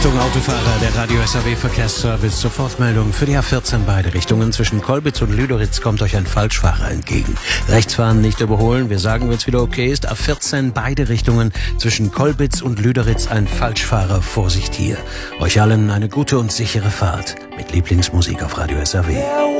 Achtung Autofahrer, der Radio SAW Verkehrsservice. Sofortmeldung für die A14 beide Richtungen. Zwischen Kolbitz und Lüderitz kommt euch ein Falschfahrer entgegen. Rechtsfahren nicht überholen. Wir sagen, wenn es wieder okay ist. A14 beide Richtungen. Zwischen Kolbitz und Lüderitz ein Falschfahrer. Vorsicht hier. Euch allen eine gute und sichere Fahrt. Mit Lieblingsmusik auf Radio SAW.